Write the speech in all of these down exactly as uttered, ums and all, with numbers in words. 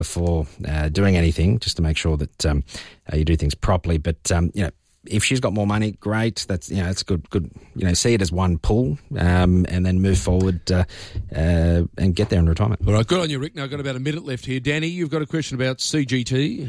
before uh, doing anything, just to make sure that um, uh, you do things properly. But, um, you know, if she's got more money, great. That's, you know, it's good, good, you know, see it as one pool um, and then move forward uh, uh, and get there in retirement. All right, good on you, Rick. Now, I've got about a minute left here. Danny, you've got a question about C G T.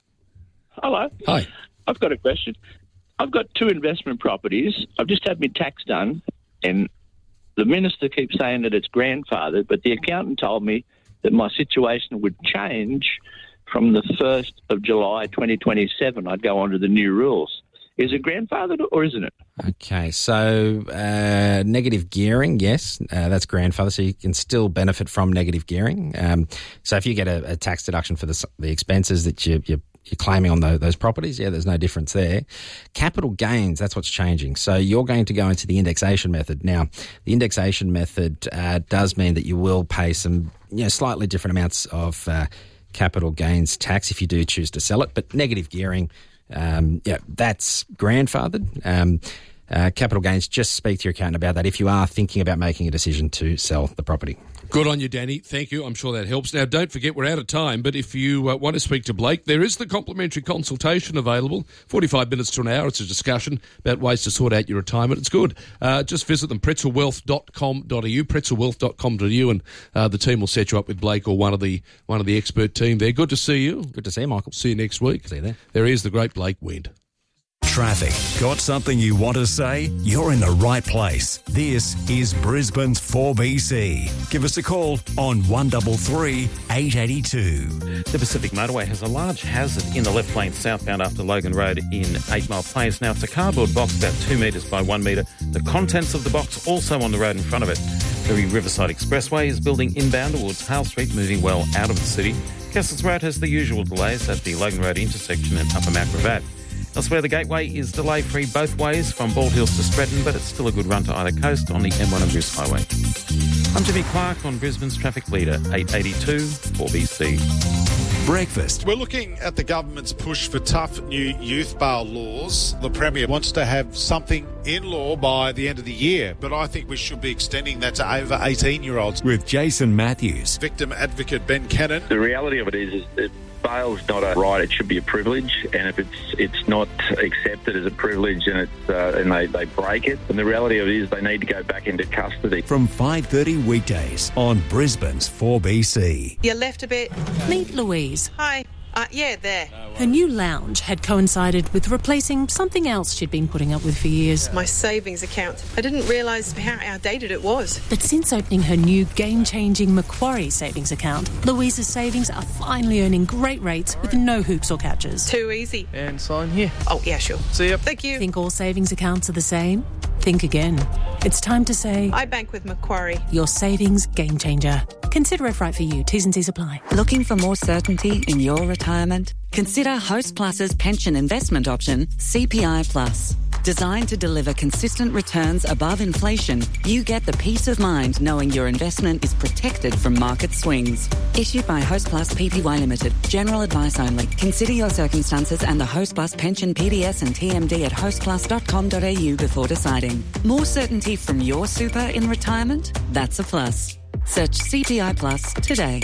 Hello. Hi. I've got a question. I've got two investment properties. I've just had my tax done, and the minister keeps saying that it's grandfathered, but the accountant told me that my situation would change from the first of July twenty twenty-seven. I'd go on to the new rules. Is it grandfathered or isn't it? Okay, so uh, negative gearing, yes, uh, that's grandfather, so you can still benefit from negative gearing. Um, so if you get a, a tax deduction for the, the expenses that you, you, you're claiming on the, those properties, yeah, there's no difference there. Capital gains, that's what's changing. So you're going to go into the indexation method. Now, the indexation method uh, does mean that you will pay some, you know, slightly different amounts of uh, capital gains tax if you do choose to sell it, but negative gearing, Um, yeah, that's grandfathered. Um, uh, capital gains, just speak to your accountant about that if you are thinking about making a decision to sell the property. Good on you, Danny. Thank you. I'm sure that helps. Now, don't forget, we're out of time, but if you uh, want to speak to Blake, there is the complimentary consultation available. forty-five minutes to an hour. It's a discussion about ways to sort out your retirement. It's good. Uh, just visit them, pretzel wealth dot com dot a u, pretzel wealth dot com dot a u, and uh, the team will set you up with Blake or one of the one of the expert team there. Good to see you. Good to see you, Michael. See you next week. See you there. There is the great Blake Wind. Traffic. Got something you want to say? You're in the right place. This is Brisbane's four B C. Give us a call on one three three, eight eight two. The Pacific Motorway has a large hazard in the left lane southbound after Logan Road in Eight Mile Place. Now, it's a cardboard box about two metres by one metre. The contents of the box also on the road in front of it. The Riverside Expressway is building inbound towards Hale Street, moving well out of the city. Castles Road has the usual delays at the Logan Road intersection at Upper Mount Gravatt. Elsewhere, the Gateway is delay-free both ways from Bald Hills to Stretton, but it's still a good run to either coast on the M one and Bruce Highway. I'm Jimmy Clark on Brisbane's Traffic Leader, eight eighty-two four B C. Breakfast. We're looking at the government's push for tough new youth bail laws. The Premier wants to have something in law by the end of the year, but I think we should be extending that to over eighteen-year-olds. With Jason Matthews. Victim advocate Ben Cannon. The reality of it is, is that bail's not a right, it should be a privilege, and if it's it's not accepted as a privilege and it's uh, and they, they break it, then the reality of it is they need to go back into custody. From five thirty weekdays on Brisbane's four B C. You left a bit. Meet Louise. Hi. Uh, yeah, there. Her new lounge had coincided with replacing something else she'd been putting up with for years. My savings account. I didn't realise how outdated it was. But since opening her new game-changing Macquarie savings account, Louise's savings are finally earning great rates with no hoops or catches. Too easy. And sign here. Oh, yeah, sure. See ya. Thank you. Think all savings accounts are the same? Think again. It's time to say... I bank with Macquarie. Your savings game changer. Consider if right for you. T's and C's apply. Looking for more certainty in your retirement? Consider Host Plus's pension investment option, C P I Plus. Designed to deliver consistent returns above inflation, you get the peace of mind knowing your investment is protected from market swings. Issued by Host Plus Pty Limited. General advice only. Consider your circumstances and the Host Plus pension P D S and T M D at host plus dot com dot a u before deciding. More certainty from your super in retirement? That's a plus. Search C P I Plus today.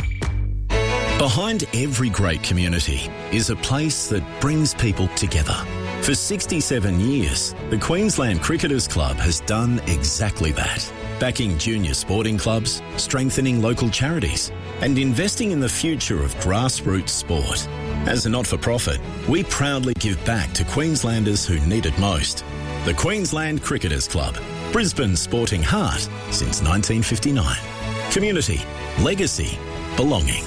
Behind every great community is a place that brings people together. For sixty-seven years, the Queensland Cricketers Club has done exactly that. Backing junior sporting clubs, strengthening local charities, and investing in the future of grassroots sport. As a not-for-profit, we proudly give back to Queenslanders who need it most. The Queensland Cricketers Club, Brisbane's sporting heart since nineteen fifty-nine. Community, legacy, belonging.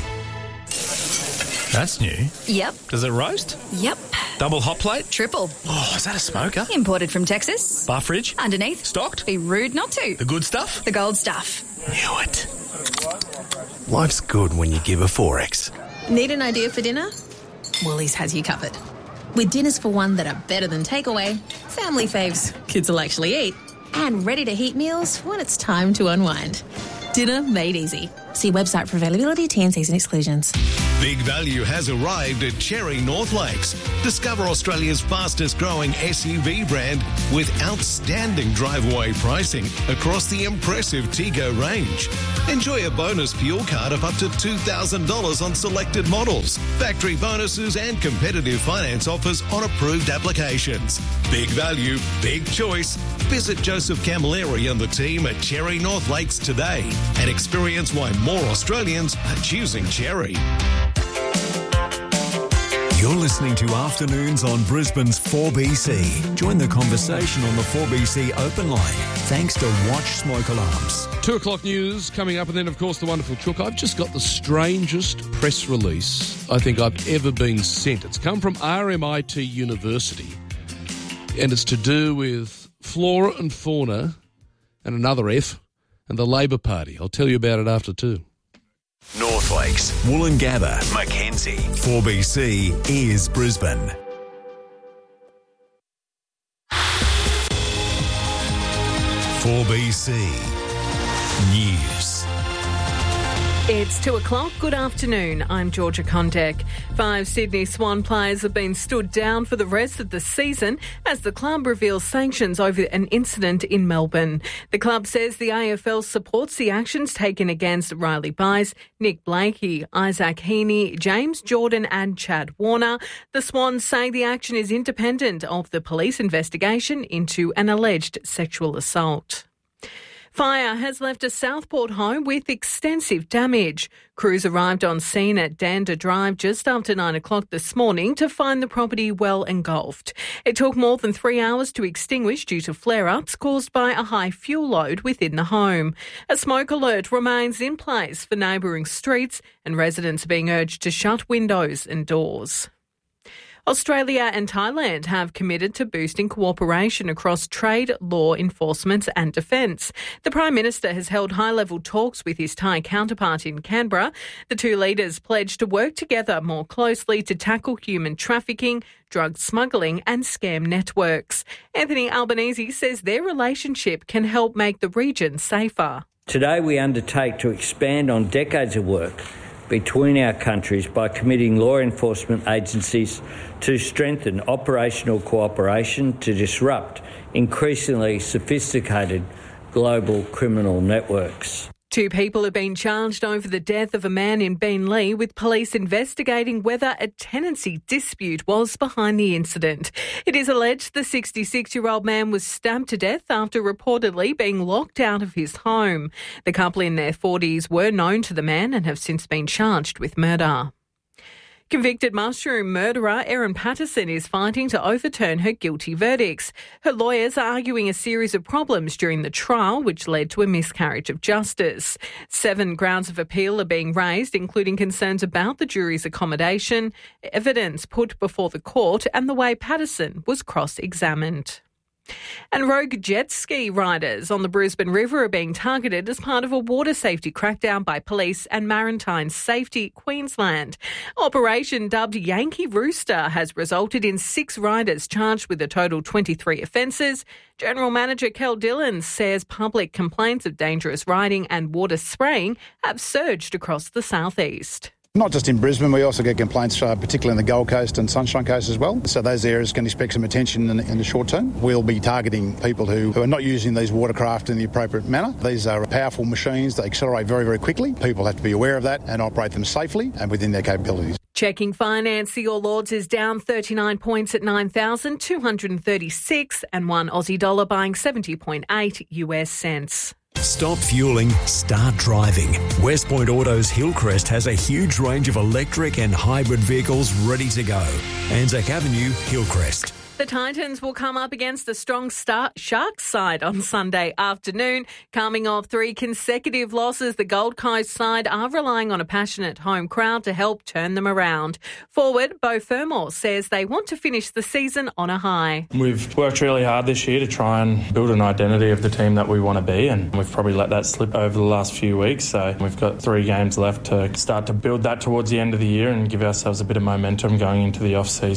That's new. Yep. Does it roast? Yep. Double hot plate? Triple. Oh, is that a smoker? Imported from Texas. Bar fridge? Underneath. Stocked? Be rude not to. The good stuff? The gold stuff. Knew it. Life's good when you give a four X. Need an idea for dinner? Woolies has you covered. With dinners for one that are better than takeaway, family faves kids will actually eat, and ready-to-heat meals when it's time to unwind. Dinner made easy. See website for availability, T and Cs and exclusions. Big value has arrived at Cherry North Lakes. Discover Australia's fastest growing S U V brand with outstanding drive-away pricing across the impressive Tego range. Enjoy a bonus fuel card of up to two thousand dollars on selected models, factory bonuses and competitive finance offers on approved applications. Big value, big choice. Visit Joseph Camilleri and the team at Cherry North Lakes today and experience why more Australians are choosing Cherry. You're listening to Afternoons on Brisbane's four B C. Join the conversation on the four B C open line, thanks to Watch Smoke Alarms. Two o'clock news coming up, and then, of course, the wonderful Chook. I've just got the strangest press release I think I've ever been sent. It's come from R M I T University, and it's to do with flora and fauna and another F and the Labor Party. I'll tell you about it after two. North Lakes, Woolloongabba, Mackenzie. four B C is Brisbane. four B C News. It's two o'clock. Good afternoon. I'm Georgia Condek. Five Sydney Swan players have been stood down for the rest of the season as the club reveals sanctions over an incident in Melbourne. The club says the A F L supports the actions taken against Riley Byes, Nick Blakey, Isaac Heaney, James Jordan and Chad Warner. The Swans say the action is independent of the police investigation into an alleged sexual assault. Fire has left a Southport home with extensive damage. Crews arrived on scene at Dander Drive just after nine o'clock this morning to find the property well engulfed. It took more than three hours to extinguish due to flare-ups caused by a high fuel load within the home. A smoke alert remains in place for neighbouring streets and residents are being urged to shut windows and doors. Australia and Thailand have committed to boosting cooperation across trade, law enforcement and defence. The Prime Minister has held high-level talks with his Thai counterpart in Canberra. The two leaders pledged to work together more closely to tackle human trafficking, drug smuggling and scam networks. Anthony Albanese says their relationship can help make the region safer. Today we undertake to expand on decades of work between our countries by committing law enforcement agencies to strengthen operational cooperation to disrupt increasingly sophisticated global criminal networks. Two people have been charged over the death of a man in Beenleigh, with police investigating whether a tenancy dispute was behind the incident. It is alleged the sixty-six-year-old man was stabbed to death after reportedly being locked out of his home. The couple in their forties were known to the man and have since been charged with murder. Convicted mushroom murderer Erin Patterson is fighting to overturn her guilty verdicts. Her lawyers are arguing a series of problems during the trial, which led to a miscarriage of justice. Seven grounds of appeal are being raised, including concerns about the jury's accommodation, evidence put before the court, and the way Patterson was cross-examined. And rogue jet ski riders on the Brisbane River are being targeted as part of a water safety crackdown by police and Maritime Safety Queensland. Operation, dubbed Yankee Rooster, has resulted in six riders charged with a total twenty-three offences. General Manager Kel Dillon says public complaints of dangerous riding and water spraying have surged across the southeast. Not just in Brisbane, we also get complaints, uh, particularly in the Gold Coast and Sunshine Coast as well. So those areas can expect some attention in, in the short term. We'll be targeting people who, who are not using these watercraft in the appropriate manner. These are powerful machines that accelerate very, very quickly. People have to be aware of that and operate them safely and within their capabilities. Checking finance, the All Ords is down thirty-nine points at nine thousand two hundred thirty-six and one Aussie dollar buying seventy point eight U S cents. Stop fueling, start driving. West Point Autos Hillcrest has a huge range of electric and hybrid vehicles ready to go. Anzac Avenue, Hillcrest. The Titans will come up against the strong start Sharks side on Sunday afternoon. Coming off three consecutive losses, the Gold Coast side are relying on a passionate home crowd to help turn them around. Forward, Beau Fermor says they want to finish the season on a high. We've worked really hard this year to try and build an identity of the team that we want to be, and we've probably let that slip over the last few weeks. So we've got three games left to start to build that towards the end of the year and give ourselves a bit of momentum going into the off-season.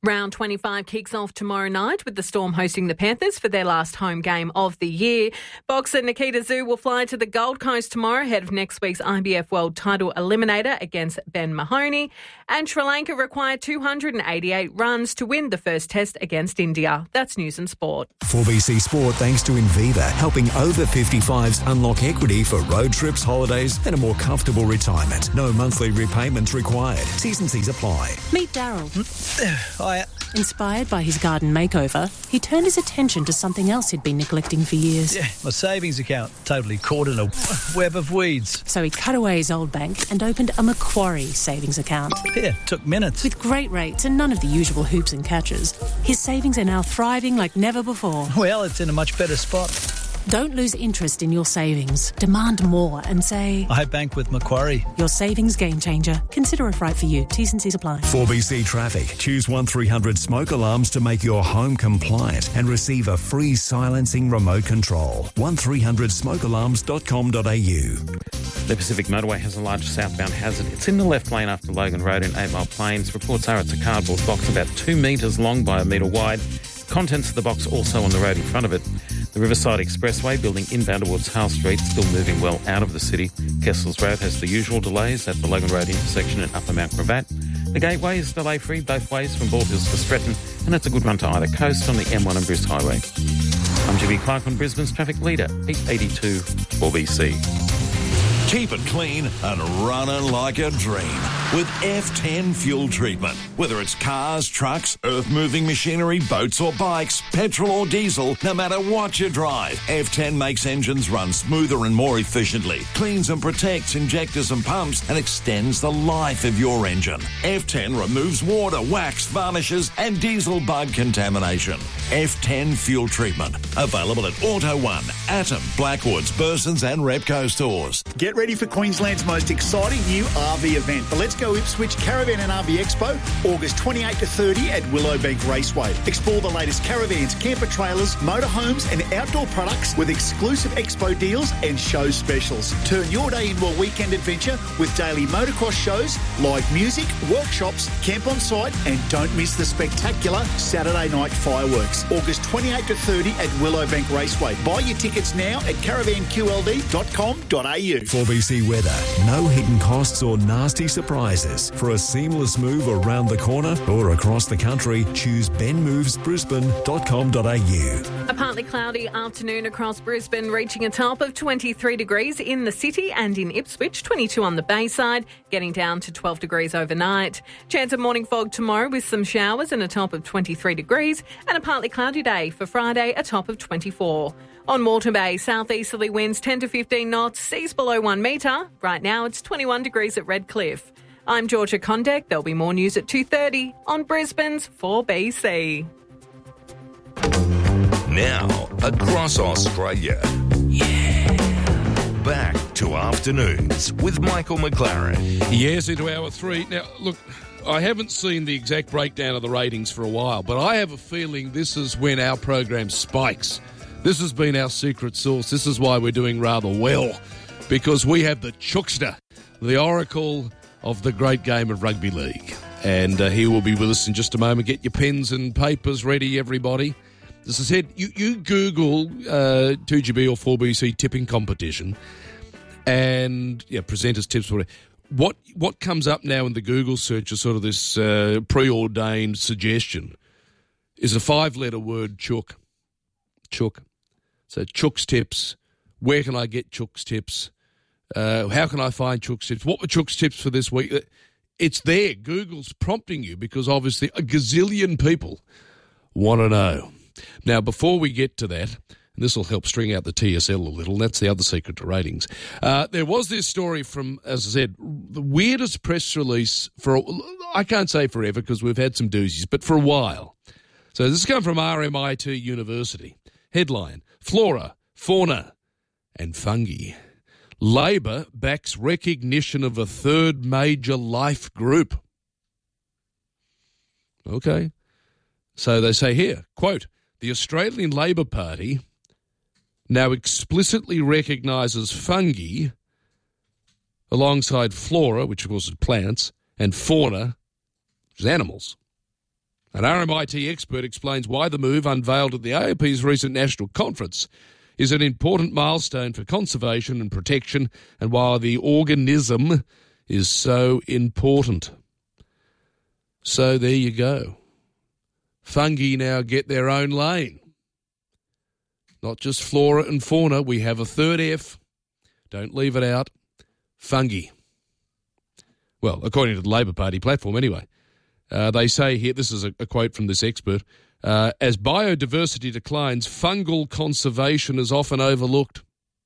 Round twenty-five kicks off tomorrow night with the Storm hosting the Panthers for their last home game of the year. Boxer Nikita Zhu will fly to the Gold Coast tomorrow ahead of next week's I B F World Title Eliminator against Ben Mahoney. And Sri Lanka required two hundred eighty-eight runs to win the first test against India. That's News and Sport. four B C Sport thanks to Inviva, helping over fifty-fives unlock equity for road trips, holidays and a more comfortable retirement. No monthly repayments required. T's and C's apply. Meet Daryl. Hiya. Inspired by his garden makeover, he turned his attention to something else he'd been neglecting for years. Yeah, my savings account, totally caught in a web of weeds. So he cut away his old bank and opened a Macquarie savings account. Yeah, took minutes. With great rates and none of the usual hoops and catches, his savings are now thriving like never before. Well, it's in a much better spot. Don't lose interest in your savings. Demand more and say, I bank with Macquarie. Your savings game changer. Consider if right for you. T's and C's apply. four B C Traffic. Choose one three hundred smoke alarms to make your home compliant and receive a free silencing remote control. one three hundred smoke alarms dot com dot a u. The Pacific Motorway has a large southbound hazard. It's in the left lane after Logan Road in Eight Mile Plains. Reports are it's a cardboard box about two metres long by a metre wide. Contents of the box also on the road in front of it. The Riverside Expressway building inbound towards Hull Street still moving well out of the city. Kessels Road has the usual delays at the Logan Road intersection at Upper Mount Gravatt. The Gateway is delay-free both ways from Bald Hills to Stretton, and it's a good run to either coast on the M one and Bruce Highway. I'm Jimmy Clark on Brisbane's traffic leader, eight eighty-two four B C. Keep it clean and running like a dream with F ten fuel treatment. Whether it's cars, trucks, earth-moving machinery, boats or bikes, petrol or diesel, no matter what you drive, F ten makes engines run smoother and more efficiently, cleans and protects injectors and pumps, and extends the life of your engine. F ten removes water, wax, varnishes and diesel bug contamination. F ten fuel treatment. Available at Auto One, Atom, Blackwoods, Bursons and Repco stores. Get ready for Queensland's most exciting new R V event, the Let's Go Ipswich Caravan and R V Expo, August twenty-eighth to thirtieth at Willowbank Raceway. Explore the latest caravans, camper trailers, motorhomes and outdoor products with exclusive expo deals and show specials. Turn your day into a weekend adventure with daily motocross shows, live music, workshops, camp on site and don't miss the spectacular Saturday night fireworks. August twenty-eighth to thirtieth at Willowbank Raceway. Buy your tickets now at caravan q l d dot com dot a u. four B C weather. No hidden costs or nasty surprises. For a seamless move around the corner or across the country, choose ben moves brisbane dot com dot a u. A partly cloudy afternoon across Brisbane, reaching a top of twenty-three degrees in the city and in Ipswich, twenty-two on the Bayside, getting down to twelve degrees overnight. Chance of morning fog tomorrow with some showers and a top of twenty-three degrees, and a partly cloudy day for Friday, a top of twenty-four. On Moreton Bay, southeasterly winds ten to fifteen knots, seas below one metre. Right now it's twenty-one degrees at Redcliffe. I'm Georgia Condek. There'll be more news at two thirty on Brisbane's four B C. Now, across Australia. Yeah. Back to afternoons with Michael McLaren. Yes, into hour three. Now, look, I haven't seen the exact breakdown of the ratings for a while, but I have a feeling this is when our program spikes. This has been our secret sauce. This is why we're doing rather well, because we have the Chookster, the oracle of the great game of rugby league. And uh, he will be with us in just a moment. Get your pens and papers ready, everybody. As I said, you, you Google uh, two G B or four B C tipping competition and yeah, presenters tips. Whatever. What, what comes up now in the Google search is sort of this uh, preordained suggestion is a five-letter word, chook. Chook. So Chook's tips. Where can I get Chook's tips? Uh, how can I find Chook's tips? What were Chook's tips for this week? It's there. Google's prompting you because obviously a gazillion people want to know. Now, before we get to that, and this will help string out the T S L a little, that's the other secret to ratings. Uh, there was this story from, as I said, the weirdest press release for, I can't say forever because we've had some doozies, but for a while. So this has come from R M I T University. Headline, Flora, Fauna and Fungi. Labor backs recognition of a third major life group. Okay. So they say here, quote, the Australian Labor Party now explicitly recognises fungi alongside flora, which of course is plants, and fauna, which is animals. An R M I T expert explains why the move unveiled at the A O P's recent national conference is an important milestone for conservation and protection, and why the organism is so important. So there you go. Fungi now get their own lane. Not just flora and fauna, we have a third F. Don't leave it out. Fungi. Well, according to the Labor Party platform anyway. Uh, they say here, this is a, a quote from this expert, uh, as biodiversity declines, fungal conservation is often overlooked.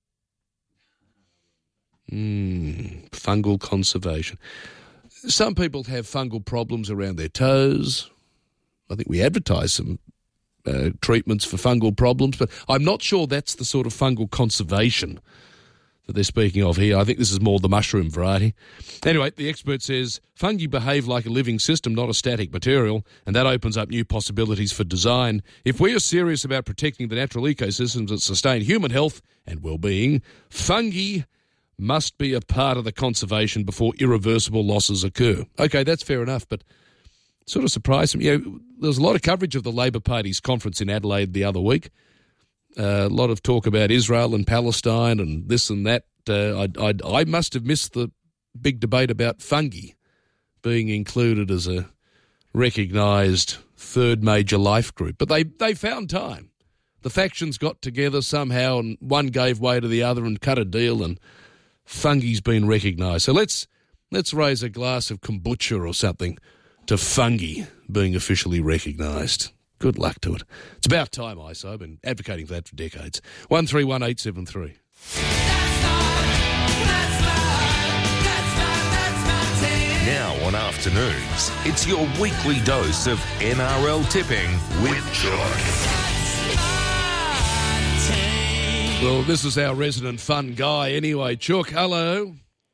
Mm, fungal conservation. Some people have fungal problems around their toes. I think we advertise some uh, treatments for fungal problems, but I'm not sure that's the sort of fungal conservation that they're speaking of here. I think this is more the mushroom variety. Anyway, the expert says fungi behave like a living system, not a static material, and that opens up new possibilities for design. If we are serious about protecting the natural ecosystems that sustain human health and well-being, fungi must be a part of the conservation before irreversible losses occur. Okay, that's fair enough, but sort of surprised me. You know, there was a lot of coverage of the Labor Party's conference in Adelaide the other week. Uh, a lot of talk about Israel and Palestine and this and that. Uh, I, I, I must have missed the big debate about fungi being included as a recognised third major life group. But they, they found time. The factions got together somehow and one gave way to the other and cut a deal, and fungi's been recognised. So let's let's raise a glass of kombucha or something to fungi being officially recognised. Good luck to it. It's about time, I say. I've been advocating for that for decades. one three one eight seven three. Now on Afternoons, it's your weekly dose of N R L tipping with Chook. Well, this is our resident fun guy anyway. Chook, hello.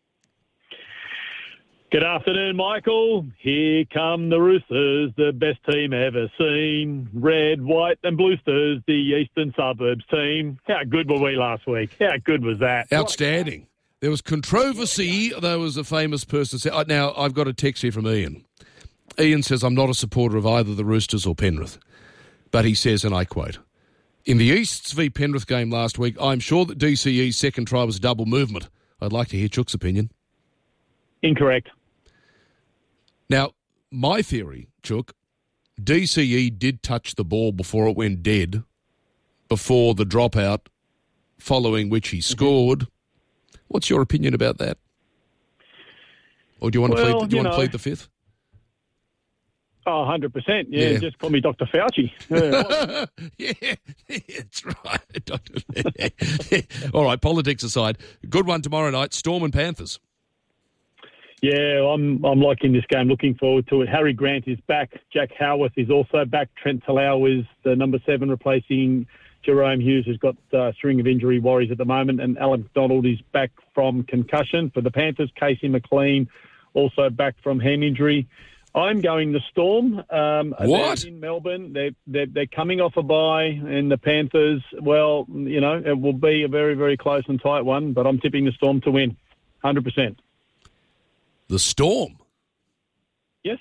Good afternoon, Michael. Here come the Roosters, the best team ever seen. Red, white and blue stars, the Eastern Suburbs team. How good were we last week? How good was that? Outstanding. There was controversy. There was a famous person. Say, oh, now, I've got a text here from Ian. Ian says, I'm not a supporter of either the Roosters or Penrith. But he says, and I quote, in the Easts v Penrith game last week, I'm sure that D C E's second try was a double movement. I'd like to hear Chook's opinion. Incorrect. Now, my theory, Chook, D C E did touch the ball before it went dead, before the dropout, following which he scored. Mm-hmm. What's your opinion about that? Or do you want, well, to, plead, do you you want know, to plead the fifth? Oh, one hundred percent. Yeah, yeah. Just call me Doctor Fauci. Yeah, yeah, that's right. Doctor All right, politics aside, good one tomorrow night, Storm and Panthers. Yeah, I'm I'm liking this game, looking forward to it. Harry Grant is back. Jack Howarth is also back. Trent Talau is the number seven, replacing Jerome Hughes, who's got a string of injury worries at the moment. And Alec McDonald is back from concussion. For the Panthers, Casey McLean also back from hand injury. I'm going the Storm. Um, what? In Melbourne. They're, they're, they're coming off a bye, and the Panthers, well, you know, it will be a very, very close and tight one, but I'm tipping the Storm to win, one hundred percent. The Storm? Yes.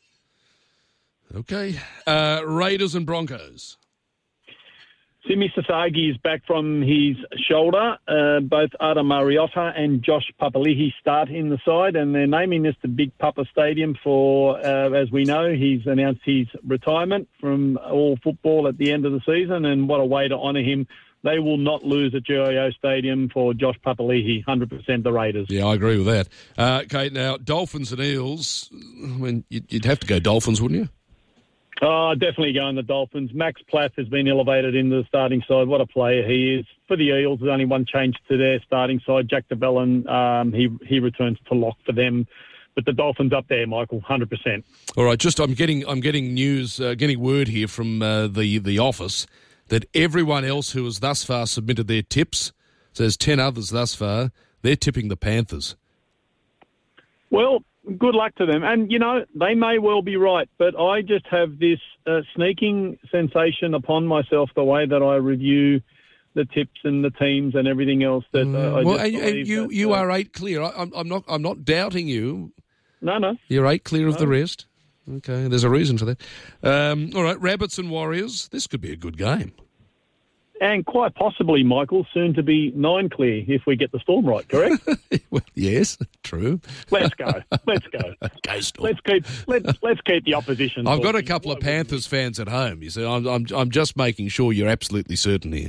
Okay. Uh, Raiders and Broncos. Simi Sasagi is back from his shoulder. Uh, both Adam Mariota and Josh Papali'i start in the side, and they're naming this the Big Papa Stadium for, uh, as we know, he's announced his retirement from all football at the end of the season, and what a way to honour him. They will not lose at G I O Stadium for Josh Papali'i, one hundred percent the Raiders. Yeah, I agree with that. Uh, okay, now, Dolphins and Eels, I mean, you'd have to go Dolphins, wouldn't you? Oh, definitely going the Dolphins. Max Plath has been elevated into the starting side. What a player he is. For the Eels, there's only one change to their starting side. Jack DeBellin, um, he, he returns to lock for them. But the Dolphins up there, Michael, one hundred percent. All right, just I'm getting I'm getting news, uh, getting word here from uh, the, the office that everyone else who has thus far submitted their tips, so there's ten others thus far, they're tipping the Panthers. Well, good luck to them. And, you know, they may well be right, but I just have this uh, sneaking sensation upon myself, the way that I review the tips and the teams and everything else. That uh, I well, just and, and you, that, you uh, are eight clear. I, I'm, I'm not I'm not doubting you. No, no. You're eight clear of no. the rest. Okay, there's a reason for that. Um, all right, Rabbits and Warriors. This could be a good game. And quite possibly, Michael, soon to be nine clear if we get the Storm right, correct? Well, yes, true. Let's go. Let's go. Go Storm. Let's keep let's let's keep the opposition. I've got a talking. couple of Panthers fans at home. You see, I'm I'm, I'm just making sure you're absolutely certain here.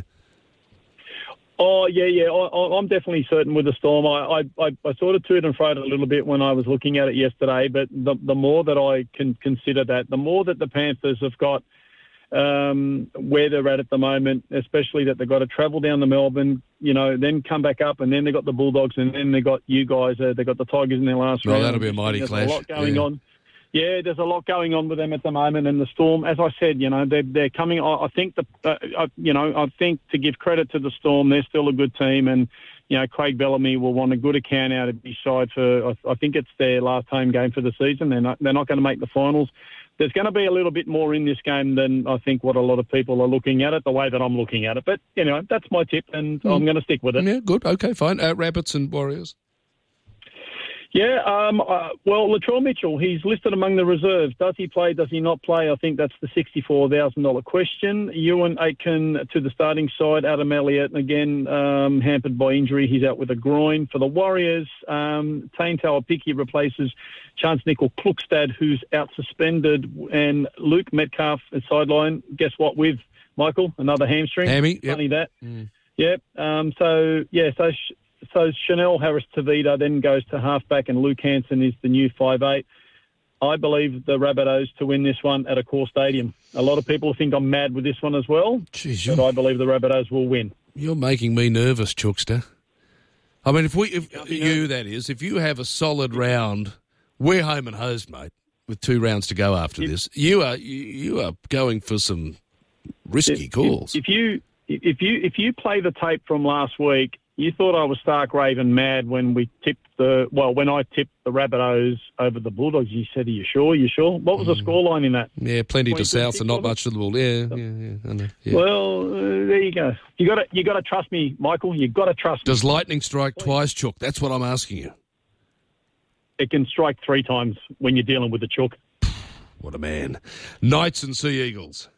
Oh, yeah, yeah. I, I'm definitely certain with the Storm. I, I, I sort of to and fro it a little bit when I was looking at it yesterday, but the, the more that I can consider that, the more that the Panthers have got um, where they're at at the moment, especially that they've got to travel down to Melbourne, you know, then come back up, and then they've got the Bulldogs, and then they've got you guys. Uh, they've got the Tigers in their last Oh, round. that'll be a mighty There's clash. a lot going Yeah. on. Yeah, there's a lot going on with them at the moment, and the Storm, as I said, you know, they're, they're coming. I, I think the, uh, I, you know, I think to give credit to the Storm, they're still a good team, and you know, Craig Bellamy will want a good account out of his side for. I, I think it's their last home game for the season. They're not, they're not going to make the finals. There's going to be a little bit more in this game than I think what a lot of people are looking at it, the way that I'm looking at it. But you know, that's my tip, and Mm. I'm going to stick with it. Yeah, good. Okay, fine. Uh, Rabbits and Warriors. Yeah, um, uh, well, Latrell Mitchell, he's listed among the reserves. Does he play, does he not play? I think that's the sixty-four thousand dollars question. Ewan Aitken to the starting side. Adam Elliott, again, um, hampered by injury. He's out with a groin. For the Warriors, um, Tane Tauapiki replaces Chance Nickel Klukstad, who's out suspended. And Luke Metcalf is sideline. Guess what with, Michael? Another hamstring. Hammy, yep. Funny that. Mm. Yep. Um, so, yeah, so... Sh- So Chanel Harris-Tavita then goes to halfback, and Luke Hansen is the new five eight. I believe the Rabbitohs to win this one at Accor Stadium. A lot of people think I'm mad with this one as well, Jeez, but I believe the Rabbitohs will win. You're making me nervous, Chookster. I mean, if we, if you, that is, if you have a solid round, we're home and hosed, mate, with two rounds to go after if, this. You are you, you are going for some risky if, calls. If, if you if you if you play the tape from last week, you thought I was stark raving mad when we tipped the well when I tipped the Rabbitohs over the Bulldogs. You said, "Are you sure? You sure?" What was mm. the scoreline in that? Yeah, plenty to south and not much to the ball. Yeah, yeah, yeah. I know. Yeah. Well, uh, there you go. You got to you got to trust me, Michael. You got to trust Does me. Does lightning strike Please. twice, Chook? That's what I'm asking you. It can strike three times when you're dealing with the Chook. What a man! Knights and Sea Eagles.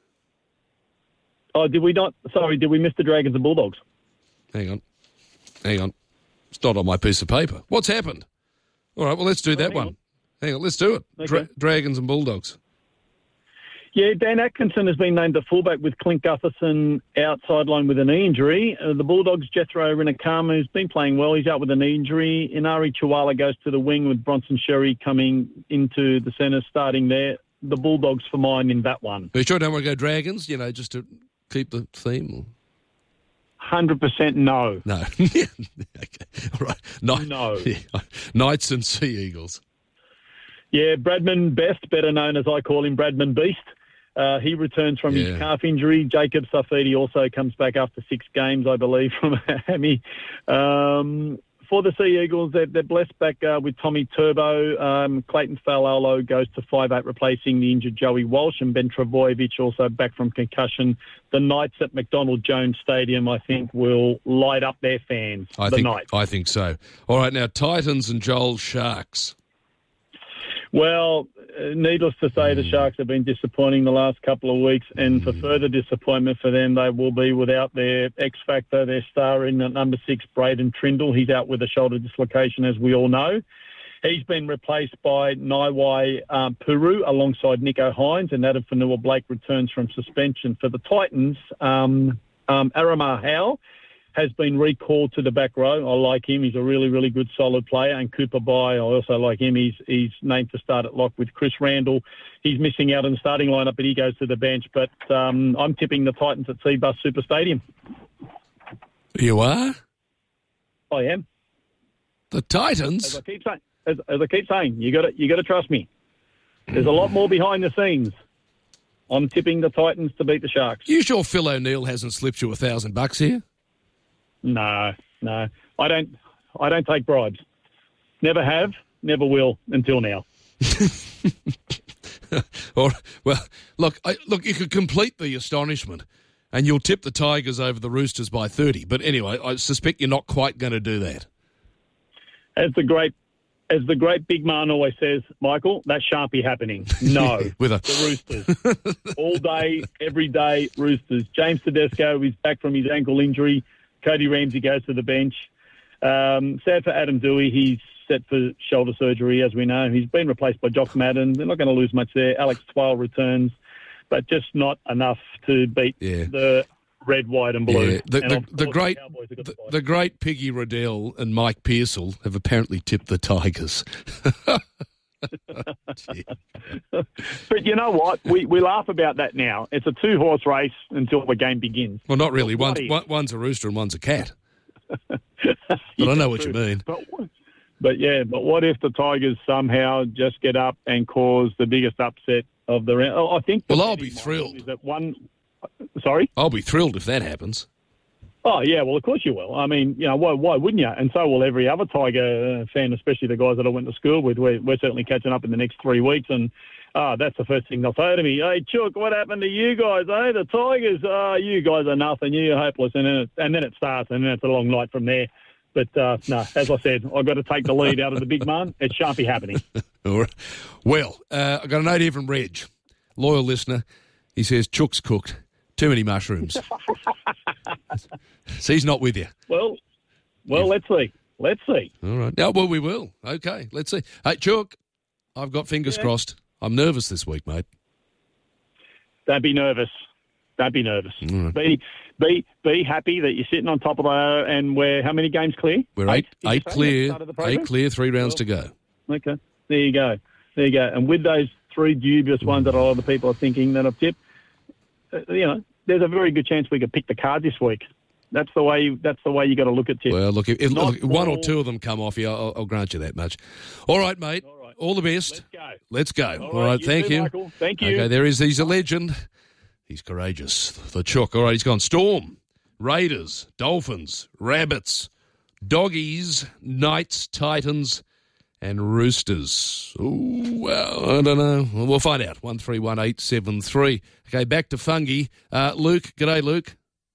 Oh, did we not? Sorry, did we miss the Dragons and Bulldogs? Hang on. Hang on. It's not on my piece of paper. What's happened? All right, well, let's do oh, that hang one. On. Hang on, let's do it. Okay. Dra- Dragons and Bulldogs. Yeah, Dan Atkinson has been named the fullback with Clint Gutherson out sideline with a knee injury. Uh, the Bulldogs, Jethro Rinakama, who's been playing well, he's out with a knee injury. Inari Chihuahua goes to the wing with Bronson Sherry coming into the centre, starting there. The Bulldogs for mine in that one. Are you sure don't want to go Dragons, you know, just to keep the theme? Or? one hundred percent no. No. Okay. All right. Night, no. Yeah. Knights and Sea Eagles. Yeah, Bradman Best, better known as I call him Bradman Beast. Uh, he returns from yeah. his calf injury. Jacob Safidi also comes back after six games, I believe, from a hammy. Um, for the Sea Eagles, they're, they're blessed back uh, with Tommy Turbo. Um, Clayton Fa'alalo goes to five eight, replacing the injured Joey Walsh, and Ben Trebojevic also back from concussion. The Knights at McDonald Jones Stadium, I think, will light up their fans. I the think, Knights. I think so. All right, now, Titans and Joel Sharks. Well, uh, needless to say, the Sharks have been disappointing the last couple of weeks, and for further disappointment for them, they will be without their X-Factor, their star in at number six, Braden Trindle. He's out with a shoulder dislocation, as we all know. He's been replaced by Naiwai um, Puru alongside Nico Hines, and Adam Fanua-Blake returns from suspension. For the Titans, um, um, Aramar Howe has been recalled to the back row. I like him. He's a really, really good, solid player. And Cooper Bai, I also like him. He's he's named to start at lock with Chris Randall. He's missing out in the starting lineup, but he goes to the bench. But um, I'm tipping the Titans at Seabus Super Stadium. You are? I am. The Titans? As I keep saying, as, as I keep saying, you got to you got to trust me. There's a lot more behind the scenes. I'm tipping the Titans to beat the Sharks. You sure Phil O'Neill hasn't slipped you a thousand bucks here? No, no, I don't. I don't take bribes. Never have, never will until now. Or, well, look, I, look. You could complete the astonishment, and you'll tip the Tigers over the Roosters by thirty. But anyway, I suspect you're not quite going to do that. As the great as the great big man always says, Michael, that shan't be happening. No. With a... The Roosters. All day, every day, Roosters. James Tedesco is back from his ankle injury. Cody Ramsey goes to the bench. Um, sad for Adam Dewey. He's set for shoulder surgery, as we know. He's been replaced by Jock Madden. They're not going to lose much there. Alex Twale returns, but just not enough to beat yeah. the red, white and blue. Yeah. The, and the, the, great, the, the, the great Piggy Riddell and Mike Pearsall have apparently tipped the Tigers. But you know what? We we laugh about that now. It's a two-horse race until the game begins. Well, not really. One's, one, one's a rooster and one's a cat. But yeah, I know what true. you mean. But, but, yeah, but what if the Tigers somehow just get up and cause the biggest upset of the round? Oh, I think. Well, I'll be thrilled. Is that one? Sorry? I'll be thrilled if that happens. Oh, yeah, well, of course you will. I mean, you know, why, why wouldn't you? And so will every other Tiger fan, especially the guys that I went to school with. We're, we're certainly catching up in the next three weeks, and oh, that's the first thing they'll say to me. Hey, Chook, what happened to you guys, eh? The Tigers, oh, you guys are nothing. You're hopeless. And then it, and then it starts, and then it's a long night from there. But, uh, no, as I said, I've got to take the lead out of the big man. It shan't be happening. All right. Well, uh, I've got a note here from Reg, loyal listener. He says, Chook's cooked. Too many mushrooms. So he's not with you. Well, well, yeah. let's see. Let's see. All right. Yeah, well, we will. Okay, let's see. Hey, Chook, I've got fingers yeah. crossed. I'm nervous this week, mate. Don't be nervous. Don't be nervous. Right. Be be be happy that you're sitting on top of the and we're how many games clear? We're eight eight, eight clear. Eight clear. Three rounds well, to go. Okay. There you go. There you go. And with those three dubious ones that a lot of people are thinking that I've tipped, uh, you know, there's a very good chance we could pick the card this week. That's the way. That's the way you got to look at it. Well, look, if, if look, one or two of them come off you, I'll, I'll grant you that much. All right, mate. All, right. All the best. Let's go. Let's go. All, All right, right. You thank too, you. Michael. Thank you. Okay, there is. He's a legend. He's courageous. The Chook. All right, he's gone. Storm, Raiders, Dolphins, Rabbits, Doggies, Knights, Titans, and Roosters. Ooh, well, I don't know. Well, we'll find out. One three one eight seven three. Okay, back to fungi. Uh, Luke, g'day, Luke.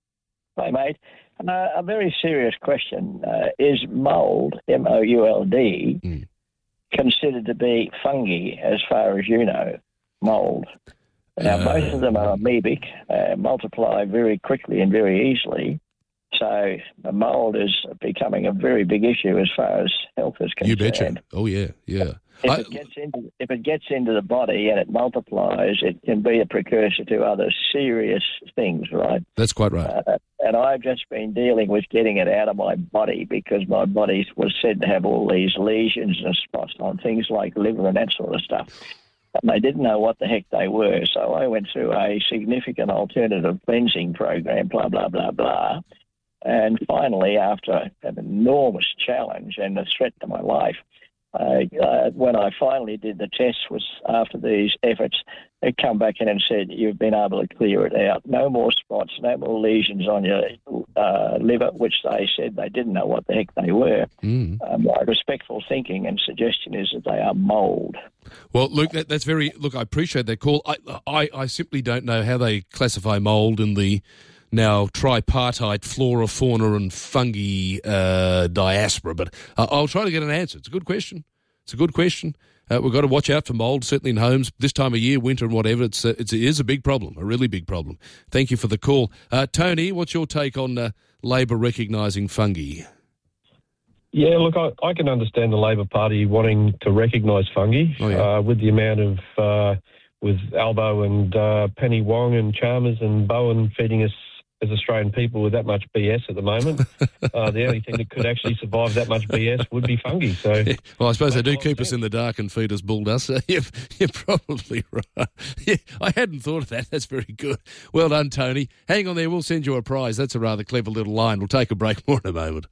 Hi, mate. Uh, a very serious question. Uh, is mould, M O U L D, mm. considered to be fungi as far as you know, mould? Now, uh, both of them are amoebic, uh, multiply very quickly and very easily. So the mould is becoming a very big issue as far as health is concerned. You betcha. Oh, yeah, yeah. If, I, it gets into, if it gets into the body and it multiplies, it can be a precursor to other serious things, right? That's quite right. Uh, and I've just been dealing with getting it out of my body because my body was said to have all these lesions and spots on things like liver and that sort of stuff. And they didn't know what the heck they were. So I went through a significant alternative cleansing program, blah, blah, blah, blah. And finally, after an enormous challenge and a threat to my life, uh, uh, when I finally did the test was after these efforts, they come back in and said, you've been able to clear it out. No more spots, no more lesions on your uh, liver, which they said they didn't know what the heck they were. Mm. Uh, my respectful thinking and suggestion is that they are mould. Well, Luke, that, that's very... Look, I appreciate that call. I, I, I simply don't know how they classify mould in the now tripartite flora, fauna and fungi uh, diaspora, but uh, I'll try to get an answer. It's a good question. It's a good question. Uh, we've got to watch out for mould, certainly in homes. This time of year, winter and whatever, it's, uh, it's, it is a big problem, a really big problem. Thank you for the call. Uh, Tony, what's your take on uh, Labor recognising fungi? Yeah, look, I, I can understand the Labor Party wanting to recognise fungi oh, yeah. uh, with the amount of, uh, with Albo and uh, Penny Wong and Chalmers and Bowen feeding us as Australian people with that much B S at the moment. uh, the only thing that could actually survive that much B S would be fungi. So, yeah, well, I suppose they do keep us in the dark and feed us bull dust. So you're, you're probably right. Yeah, I hadn't thought of that. That's very good. Well done, Tony. Hang on there. We'll send you a prize. That's a rather clever little line. We'll take a break. More in a moment.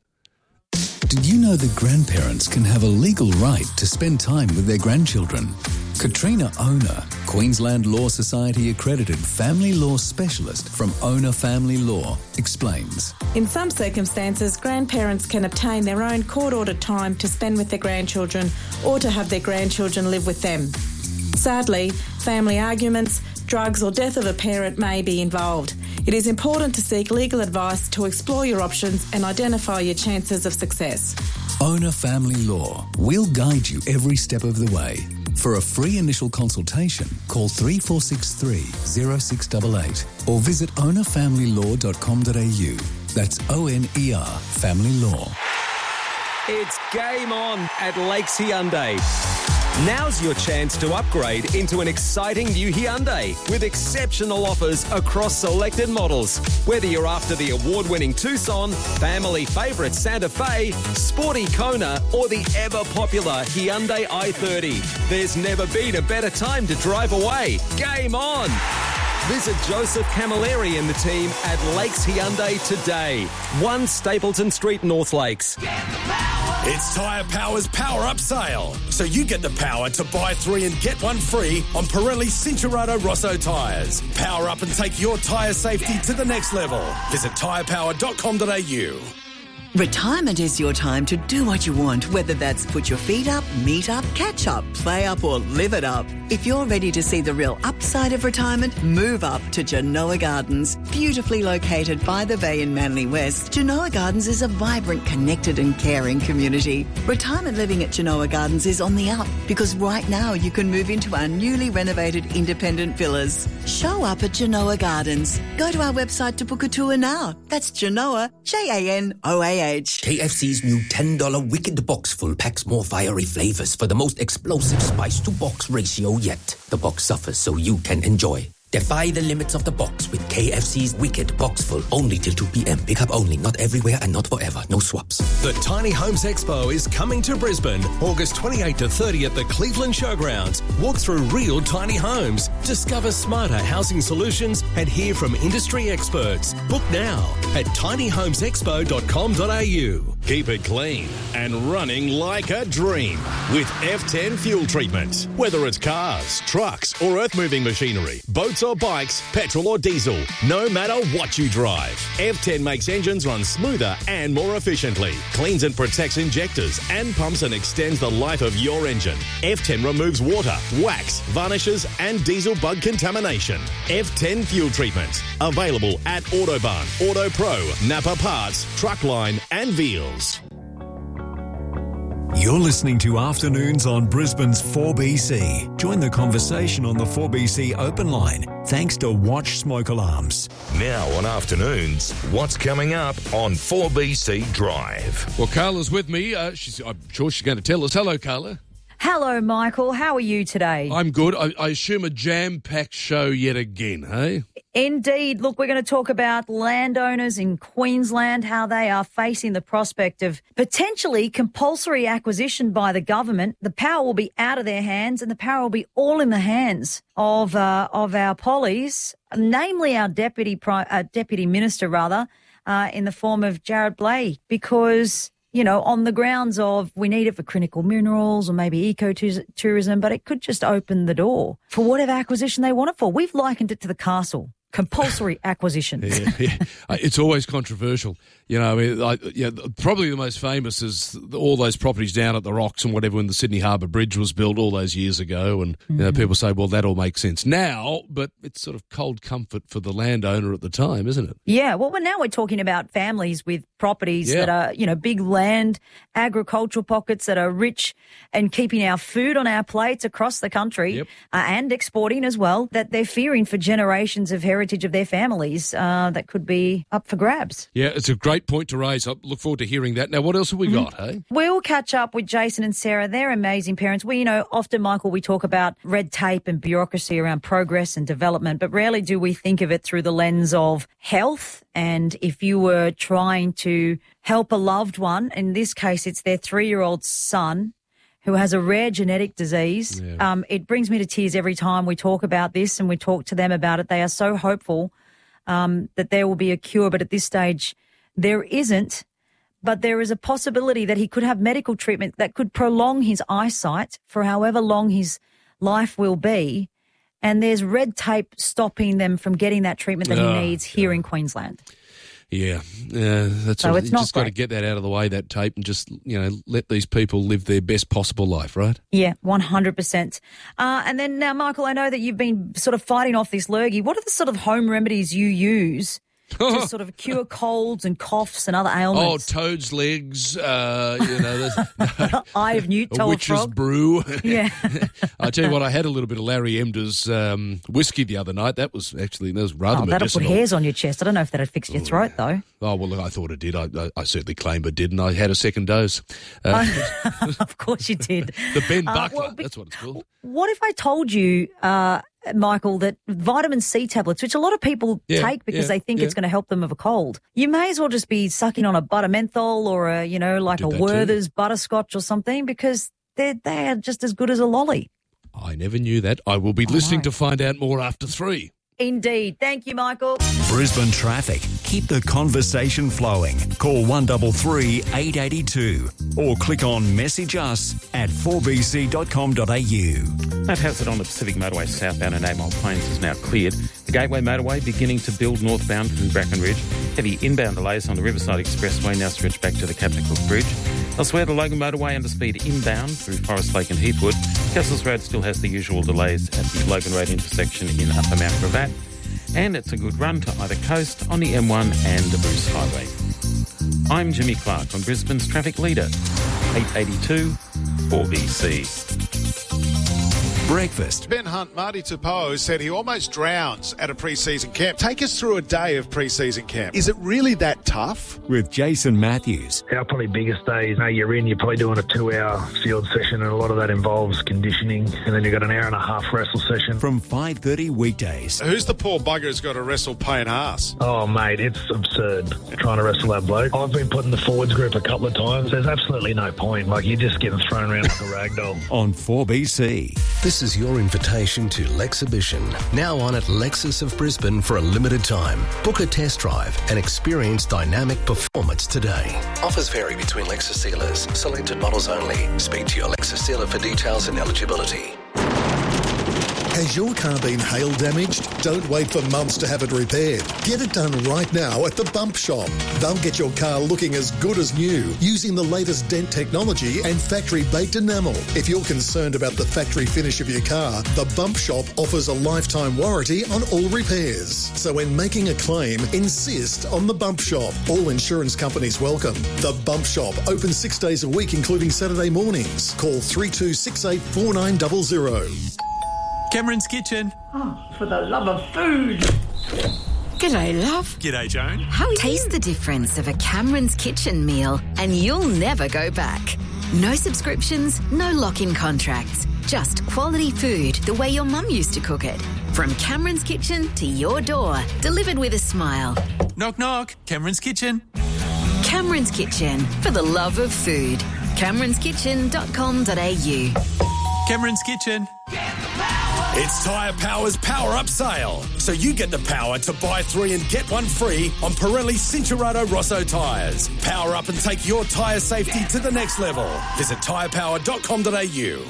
Did you know that grandparents can have a legal right to spend time with their grandchildren? Katrina Owner, Queensland Law Society accredited family law specialist from Owner Family Law, explains. In some circumstances, grandparents can obtain their own court-ordered time to spend with their grandchildren or to have their grandchildren live with them. Sadly, family arguments, drugs or death of a parent may be involved. It is important to seek legal advice to explore your options and identify your chances of success. Owner Family Law. We'll guide you every step of the way. For a free initial consultation, call three four six three, zero six eight eight or visit owner family law dot com dot a u. That's O N E R Family Law. It's game on at Lakes Hyundai. Now's your chance to upgrade into an exciting new Hyundai with exceptional offers across selected models. Whether you're after the award-winning Tucson, family favourite Santa Fe, sporty Kona or the ever-popular Hyundai i thirty, there's never been a better time to drive away. Game on! Visit Joseph Camilleri and the team at Lakes Hyundai today. one Stapleton Street, North Lakes. It's Tyre Power's Power Up Sale. So you get the power to buy three and get one free on Pirelli Cincherato Rosso tyres. Power up and take your tyre safety to the next level. Visit tyre power dot com dot a u. Retirement is your time to do what you want, whether that's put your feet up, meet up, catch up, play up or live it up. If you're ready to see the real upside of retirement, move up to Genoa Gardens. Beautifully located by the bay in Manly West, Genoa Gardens is a vibrant, connected and caring community. Retirement living at Genoa Gardens is on the up because right now you can move into our newly renovated independent villas. Show up at Genoa Gardens. Go to our website to book a tour now. That's Genoa, J A N O A H. K F C's new ten dollar Wicked Box full packs more fiery flavours for the most explosive spice-to-box ratio yet. The box suffers so you can enjoy. Defy the limits of the box with K F C's Wicked Box full only till two p.m. Pick up only, not everywhere and not forever. No swaps. The Tiny Homes Expo is coming to Brisbane, August twenty-eighth to thirtieth at the Cleveland Showgrounds. Walk through real tiny homes, discover smarter housing solutions and hear from industry experts. Book now at tiny homes expo dot com dot a u. Keep it clean and running like a dream with F ten fuel treatment. Whether it's cars, trucks or earth-moving machinery, boats or bikes, petrol or diesel, no matter what you drive, F ten makes engines run smoother and more efficiently, cleans and protects injectors and pumps and extends the life of your engine. F ten removes water, wax, varnishes and diesel bug contamination. F ten fuel treatment. Available at Autobahn, Auto Pro, Napa Parts, Truckline and Veals. You're listening to Afternoons on Brisbane's four B C. Join the conversation on the four B C open line, thanks to Watch Smoke Alarms. Now on Afternoons, what's coming up on four B C Drive? Well, Carla's with me. Uh, she's, I'm sure she's going to tell us. Hello, Carla. Hello, Michael. How are you today? I'm good. I, I assume a jam-packed show yet again, hey? Indeed. Look, we're going to talk about landowners in Queensland, how they are facing the prospect of potentially compulsory acquisition by the government. The power will be out of their hands and the power will be all in the hands of uh, of our pollies, namely our deputy, Pri- uh, deputy minister, rather, uh, in the form of Jared Blay, because... you know, on the grounds of we need it for critical minerals or maybe eco-tourism, but it could just open the door for whatever acquisition they want it for. We've likened it to the castle. Compulsory acquisition. yeah, yeah. It's always controversial. You know, I mean, I, yeah, probably the most famous is all those properties down at the Rocks and whatever when the Sydney Harbour Bridge was built all those years ago. And mm-hmm. you know, people say, well, that all makes sense now, but it's sort of cold comfort for the landowner at the time, isn't it? Yeah, well, now we're talking about families with properties yeah. that are, you know, big land, agricultural pockets that are rich and keeping our food on our plates across the country yep. uh, and exporting as well, that they're fearing for generations of heritage of their families uh, that could be up for grabs. Yeah, it's a great point to raise. I look forward to hearing that. Now, what else have we mm-hmm. got, hey? We'll catch up with Jason and Sarah. They're amazing parents. We, you know, often, Michael, we talk about red tape and bureaucracy around progress and development, but rarely do we think of it through the lens of health. And if you were trying to help a loved one, in this case, it's their three-year-old son who has a rare genetic disease. Yeah. Um, it brings me to tears every time we talk about this and we talk to them about it. They are so hopeful um, that there will be a cure, but at this stage there isn't. But there is a possibility that he could have medical treatment that could prolong his eyesight for however long his life will be. And there's red tape stopping them from getting that treatment that oh, he needs here yeah. in Queensland. Yeah, yeah, that's so what, it's you not just got to get that out of the way, that tape, and just, you know, let these people live their best possible life, right? Yeah, one hundred percent. Uh, and then now, Michael, I know that you've been sort of fighting off this lurgy. What are the sort of home remedies you use to sort of cure colds and coughs and other Oh, ailments. toad's legs, uh, you know, there's, no, Eye of Newt, a told witch's frog. brew. Yeah. I tell you what, I had a little bit of Larry Emder's um, whiskey the other night. That was actually that was rather Oh, that'll medicinal. put hairs on your chest. I don't know if that'd fix your throat, though. Oh, well, look, I thought it did. I, I, I certainly claim it did, and I had a second dose. Uh, Of course you did. the Ben Uh, Buckler, well, be- that's what it's called. What if I told you, uh, Michael, that vitamin C tablets, which a lot of people Yeah, take because yeah, they think yeah. it's going to help them with a cold, you may as well just be sucking on a butter menthol or a, you know, like Did a that too. Werther's butterscotch or something because they're, they are just as good as a lolly. I never knew that. I will be listening to find out more after three. Indeed. Thank you, Michael. Brisbane traffic. Keep the conversation flowing. Call one three three, eight eight two or click on message us at four b c dot com dot a u. That hazard on the Pacific Motorway southbound and Eight Mile Plains is now cleared. The Gateway Motorway beginning to build northbound from Bracken Ridge. Heavy inbound delays on the Riverside Expressway now stretch back to the Captain Cook Bridge. Elsewhere, the Logan Motorway under speed inbound through Forest Lake and Heathwood. Castles Road still has the usual delays at the Logan Road intersection in Upper Mount Gravatt. And it's a good run to either coast on the M one and the Bruce Highway. I'm Jimmy Clark on Brisbane's traffic leader, eight eighty-two four B C. Breakfast. Ben Hunt, Marty Tupou, said he almost drowns at a pre-season camp. Take us through a day of pre-season camp. Is it really that tough? With Jason Matthews. Our probably biggest day is, you know, you're in, you're probably doing a two-hour field session, and a lot of that involves conditioning, and then you've got an hour and a half wrestle session. From five thirty weekdays. Who's the poor bugger who's got to wrestle pain ass? Oh, mate, it's absurd trying to wrestle that bloke. I've been put in the forwards group a couple of times. There's absolutely no point. Like, you're just getting thrown around like a rag doll. On four B C. This is your invitation to Lexhibition, now on at Lexus of Brisbane for a limited time. Book a test drive and experience dynamic performance today. Offers vary between Lexus dealers. Selected models only. Speak to your Lexus dealer for details and eligibility. Has your car been hail damaged? Don't wait for months to have it repaired. Get it done right now at the Bump Shop. They'll get your car looking as good as new using the latest dent technology and factory baked enamel. If you're concerned about the factory finish of your car, the Bump Shop offers a lifetime warranty on all repairs. So when making a claim, insist on the Bump Shop. All insurance companies welcome. The Bump Shop, open six days a week including Saturday mornings. Call three two six eight four nine zero zero. Cameron's Kitchen. Oh, for the love of food. G'day, love. G'day, Joan. How Taste the difference of a Cameron's Kitchen meal and you'll never go back. No subscriptions, no lock-in contracts. Just quality food the way your mum used to cook it. From Cameron's Kitchen to your door, delivered with a smile. Knock, knock. Cameron's Kitchen. Cameron's Kitchen, for the love of food. camerons kitchen dot com dot a u. Cameron's Kitchen. It's Tyre Power's Power Up Sale. So you get the power to buy three and get one free on Pirelli Cincherato Rosso tyres. Power up and take your tyre safety to the next level. Visit tyre power dot com dot a u.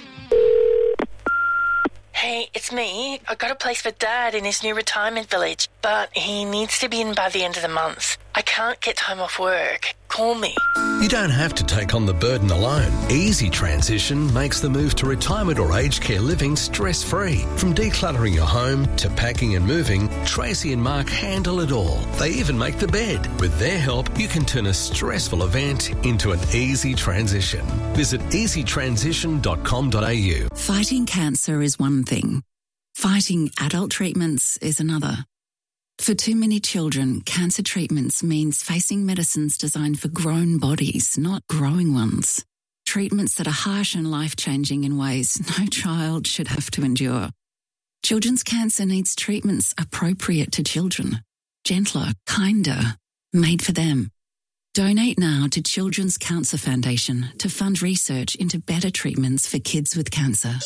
Hey, it's me. I got a place for Dad in his new retirement village, but he needs to be in by the end of the month. I can't get time off work. Call me. You don't have to take on the burden alone. Easy Transition makes the move to retirement or aged care living stress-free. From decluttering your home to packing and moving, Tracy and Mark handle it all. They even make the bed. With their help, you can turn a stressful event into an easy transition. Visit easy transition dot com dot a u. Fighting cancer is one thing. Fighting adult treatments is another. For too many children, cancer treatments means facing medicines designed for grown bodies, not growing ones. Treatments that are harsh and life-changing in ways no child should have to endure. Children's cancer needs treatments appropriate to children. Gentler, kinder, made for them. Donate now to Children's Cancer Foundation to fund research into better treatments for kids with cancer.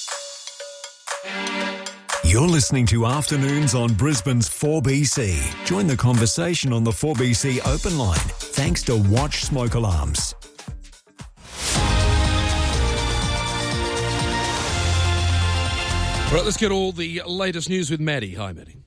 You're listening to Afternoons on Brisbane's four B C. Join the conversation on the four B C open line, thanks to Watch Smoke Alarms. All right, let's get all the latest news with Maddie. Hi, Maddie.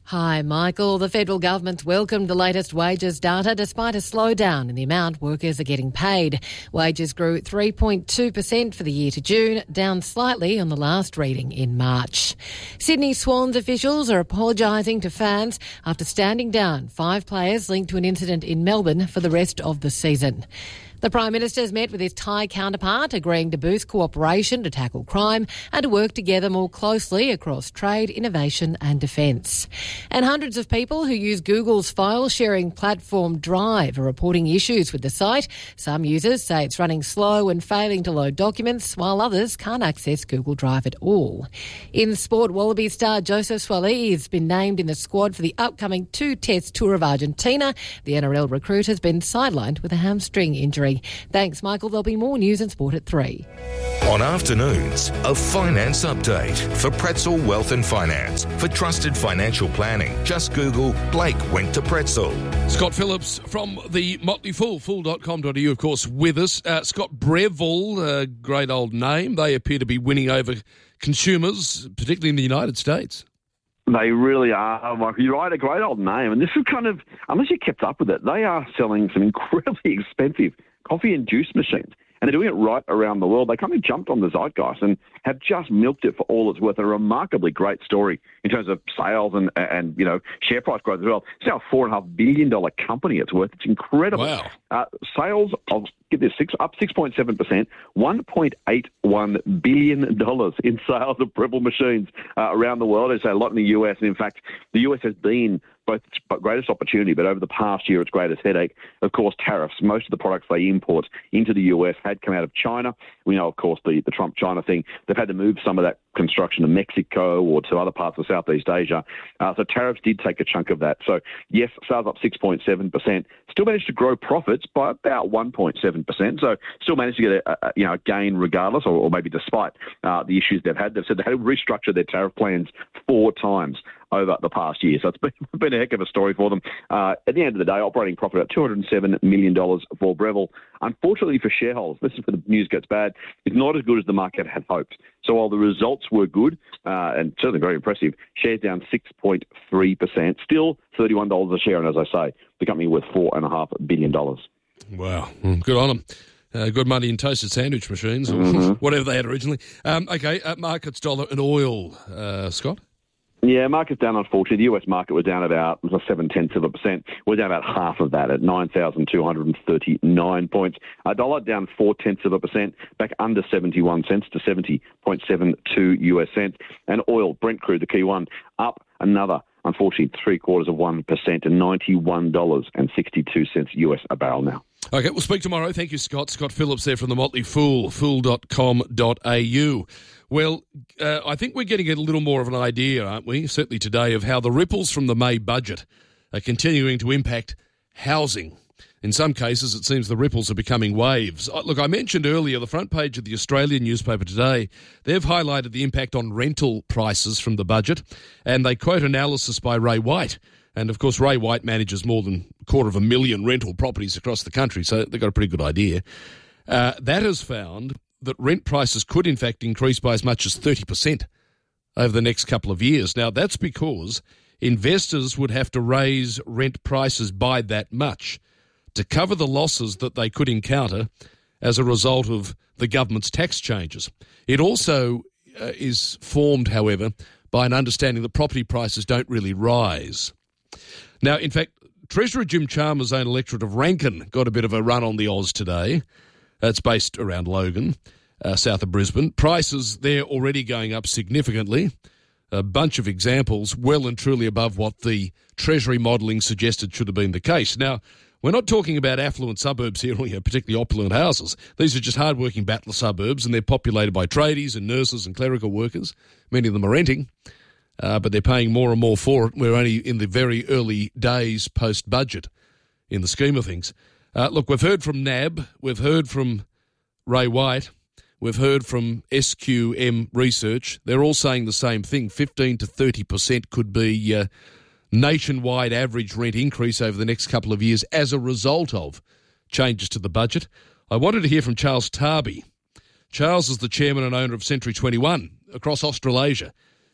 Hi, Michael. The federal government's welcomed the latest wages data despite a slowdown in the amount workers are getting paid. Wages grew three point two percent for the year to June, down slightly on the last reading in March. Sydney Swans officials are apologising to fans after standing down five players linked to an incident in Melbourne for the rest of the season. The Prime Minister has met with his Thai counterpart, agreeing to boost cooperation to tackle crime and to work together more closely across trade, innovation and defence. And hundreds of people who use Google's file-sharing platform Drive are reporting issues with the site. Some users say it's running slow and failing to load documents, while others can't access Google Drive at all. In sport, Wallaby star Joseph Swaley has been named in the squad for the upcoming two-test tour of Argentina. The N R L recruit has been sidelined with a hamstring injury. Thanks, Michael. There'll be more news and sport at three. On afternoons, a finance update for Pretzel Wealth and Finance. For trusted financial planning, just Google Blake went to Pretzel. Scott Phillips from the Motley Fool, fool dot com dot a u, of course, with us. Uh, Scott, Breville, a great old name. They appear to be winning over consumers, particularly in the United States. They really are, Michael. You're right, a great old name. And this is kind of, unless you kept up with it, they are selling some incredibly expensive coffee and juice machines. And they're doing it right around the world. They kind of jumped on the zeitgeist and have just milked it for all it's worth. A remarkably great story in terms of sales and, and you know, share price growth as well. It's now a four point five billion dollars company it's worth. It's incredible. Wow. Uh, sales of, get this, six, up six point seven percent, one point eight one billion dollars in sales of Breville machines uh, around the world. There's a lot in the U S. And in fact, the U S has been both its greatest opportunity, but over the past year, its greatest headache, of course, tariffs. Most of the products they import into the U S had come out of China. We know, of course, the, the Trump-China thing. They've had to move some of that construction to Mexico or to other parts of Southeast Asia. Uh, so tariffs did take a chunk of that. So, yes, sales up six point seven percent. Still managed to grow profits by about one point seven percent. So still managed to get a, a, you know, a gain regardless, or, or maybe despite uh, the issues they've had. They've said they had to restructure their tariff plans four times over the past year. So it's been, been a heck of a story for them. Uh, at the end of the day, operating profit at two hundred seven million dollars for Breville. Unfortunately for shareholders, this is where the news gets bad, it's not as good as the market had hoped. So while the results were good uh, and certainly very impressive, shares down six point three percent, still thirty-one dollars a share. And as I say, the company worth four point five billion dollars. Wow. Good on them. Uh, good money in toasted sandwich machines, or mm-hmm. whatever they had originally. Um, okay, uh, markets, dollar and oil, uh, Scott? Yeah, market's down, unfortunately. The U S market was down about seven-tenths of a percent. We're down about half of that at nine thousand two hundred thirty-nine points. A dollar down four-tenths of a percent, back under seventy-one cents to seventy point seven two U S cents. And oil, Brent crude, the key one, up another, unfortunately, three-quarters of one percent to ninety-one dollars and sixty-two cents U S a barrel now. Okay, we'll speak tomorrow. Thank you, Scott. Scott Phillips there from the Motley Fool, fool dot com dot a u. Well, uh, I think we're getting a little more of an idea, aren't we, certainly today, of how the ripples from the May budget are continuing to impact housing. In some cases, it seems the ripples are becoming waves. Look, I mentioned earlier the front page of the Australian newspaper today. They've highlighted the impact on rental prices from the budget, and they quote analysis by Ray White. And, of course, Ray White manages more than a quarter of a million rental properties across the country, so they've got a pretty good idea. Uh, that has found that rent prices could, in fact, increase by as much as thirty percent over the next couple of years. Now, that's because investors would have to raise rent prices by that much to cover the losses that they could encounter as a result of the government's tax changes. It also uh, is formed, however, by an understanding that property prices don't really rise. Now, in fact, Treasurer Jim Chalmers' own electorate of Rankin got a bit of a run on the Oz today. It's based around Logan, uh, south of Brisbane. Prices there already going up significantly. A bunch of examples well and truly above what the Treasury modelling suggested should have been the case. Now, we're not talking about affluent suburbs here, or you know, particularly opulent houses. These are just hard-working battler suburbs, and they're populated by tradies and nurses and clerical workers. Many of them are renting, uh, but they're paying more and more for it. We're only in the very early days post-budget in the scheme of things. Uh, look, we've heard from N A B, we've heard from Ray White, we've heard from S Q M Research. They're all saying the same thing. fifteen to thirty percent could be uh, nationwide average rent increase over the next couple of years as a result of changes to the budget. I wanted to hear from Charles Tarby. Charles is the chairman and owner of Century twenty-one across Australasia.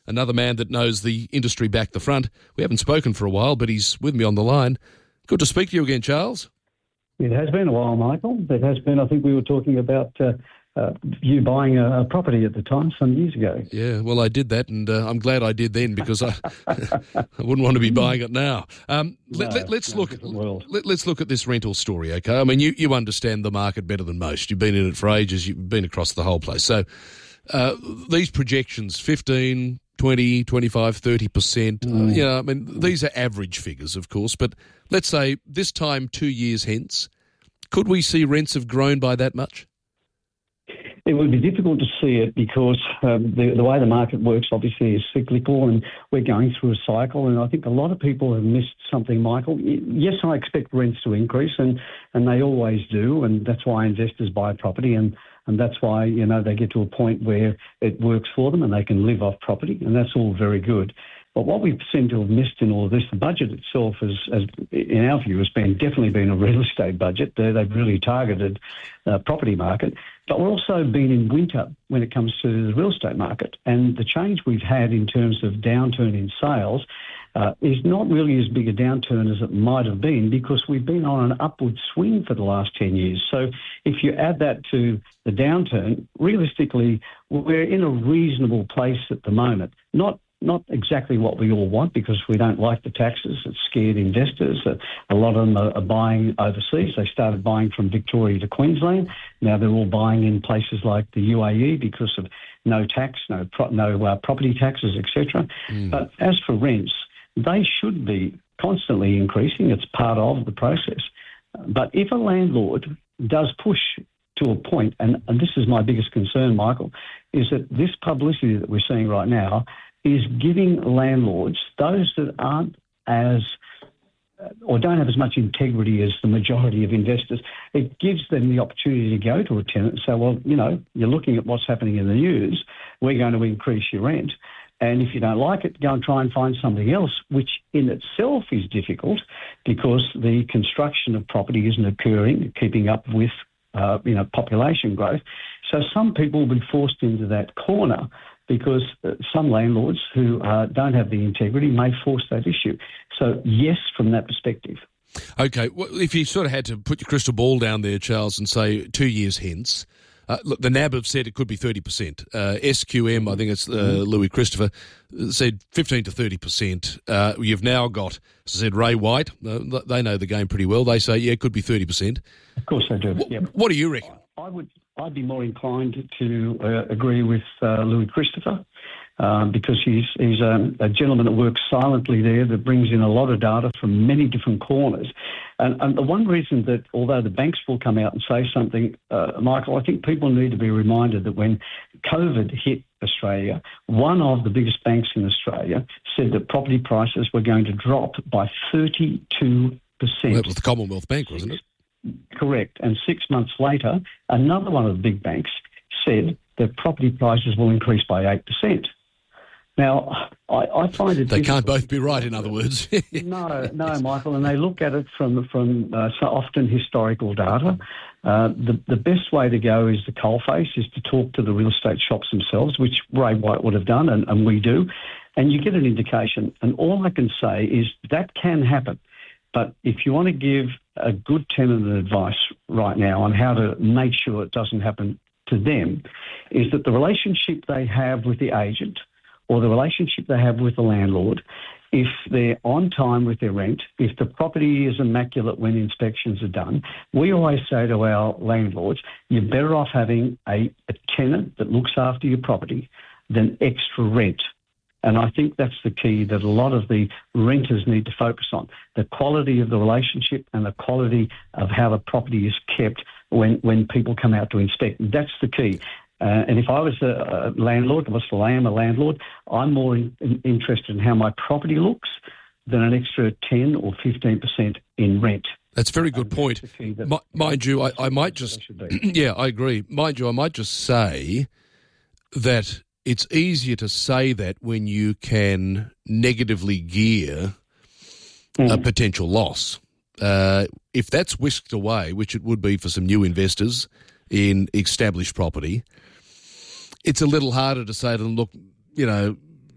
another man that knows the industry back the front. We haven't spoken for a while, but he's with me on the line. Good to speak to you again, Charles. It has been a while, Michael. It has been. I think we were talking about uh, uh, you buying a, a property at the time some years ago. Yeah, well, I did that, and uh, I'm glad I did then because I I wouldn't want to be buying it now. Um, let, No, let, let's no, look. different world. Let, let's look at this rental story, okay? I mean, you, you understand the market better than most. You've been in it for ages. You've been across the whole place. So uh, these projections, fifteen, twenty, twenty-five, thirty percent, Mm. you know, I mean, these are average figures, of course, but let's say this time two years hence, could we see rents have grown by that much? It would be difficult to see it because um, the, the way the market works obviously is cyclical, and we're going through a cycle, and I think a lot of people have missed something, Michael. Y- Yes, I expect rents to increase, and, and they always do, and that's why investors buy property, and, and that's why, you know, they get to a point where it works for them and they can live off property, and that's all very good. But what we seem to have missed in all of this, the budget itself, has, has in our view, has been definitely been a real estate budget. They- They've really targeted uh, property market. But we're also been in winter when it comes to the real estate market. And the change we've had in terms of downturn in sales uh, is not really as big a downturn as it might have been because we've been on an upward swing for the last ten years. So if you add that to the downturn, realistically, we're in a reasonable place at the moment. Not Not exactly what we all want because we don't like the taxes. It's scared investors. A lot of them are buying overseas. They started buying from Victoria to Queensland. Now they're all buying in places like the U A E because of no tax, no pro- no uh, property taxes, et cetera. Mm. But as for rents, they should be constantly increasing. It's part of the process. But if a landlord does push to a point, and, and this is my biggest concern, Michael, is that this publicity that we're seeing right now is giving landlords, those that aren't as or don't have as much integrity as the majority of investors, it gives them the opportunity to go to a tenant and say, well, you know, you're looking at what's happening in the news, we're going to increase your rent. And if you don't like it, go and try and find something else, which in itself is difficult because the construction of property isn't occurring, keeping up with uh, you know, population growth. So some people will be forced into that corner because uh, some landlords who uh, don't have the integrity may force that issue. So, yes, from that perspective. Okay, well, if you sort of had to put your crystal ball down there, Charles, and say two years hence, uh, look, the N A B have said it could be thirty percent. Uh, S Q M, I think it's uh, Louis Christopher, said fifteen to thirty percent. Uh, you've now got, as I said, Ray White. Uh, they know the game pretty well. They say, yeah, it could be thirty percent. Of course they do. What, yep. what do you reckon? I would, I'd be more inclined to uh, agree with uh, Louis Christopher um, because he's he's a, a gentleman that works silently there that brings in a lot of data from many different corners. And, and the one reason that, although the banks will come out and say something, uh, Michael, I think people need to be reminded that when COVID hit Australia, one of the biggest banks in Australia said that property prices were going to drop by thirty-two percent. Well, that was the Commonwealth Bank, wasn't it? Correct. And six months later, another one of the big banks said that property prices will increase by eight percent. Now, I, I find it... They can't both be right, in other words. no, no, Michael, and they look at it from, from uh, so often historical data. Uh, the, the best way to go is the coalface, is to talk to the real estate shops themselves, which Ray White would have done, and, and we do, and you get an indication. And all I can say is that can happen. But if you want to give a good tenant advice right now on how to make sure it doesn't happen to them, is that the relationship they have with the agent or the relationship they have with the landlord, if they're on time with their rent, if the property is immaculate when inspections are done, we always say to our landlords, you're better off having a, a tenant that looks after your property than extra rent. And I think that's the key that a lot of the renters need to focus on, the quality of the relationship and the quality of how the property is kept when, when people come out to inspect. That's the key. Uh, and if I was a, a landlord, or still I am a landlord, I'm more in, in, interested in how my property looks than an extra ten or fifteen percent in rent. That's a very good point. That, Mind you, I, I might just... yeah, I agree. Mind you, I might just say that it's easier to say that when you can negatively gear mm. a potential loss. Uh, if that's whisked away, which it would be for some new investors in established property, it's a little harder to say to them, look, you know,